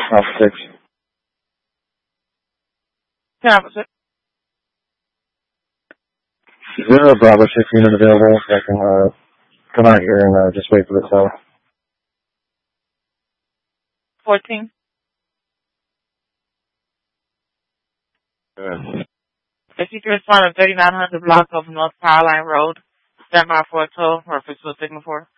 Alpha 6. Opposite. 0 Bravo 6 unit available. So I can come out here and just wait for the cell. 14. Good. If you can respond to 3900 block of North Powerline Road, stand by for a tow, reference to a signal for.